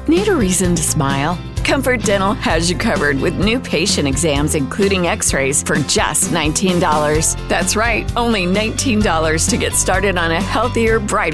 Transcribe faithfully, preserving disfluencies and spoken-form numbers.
Need a reason to smile? Comfort Dental has you covered with new patient exams, including x-rays, for just nineteen dollars. That's right, only nineteen dollars to get started on a healthier, brighter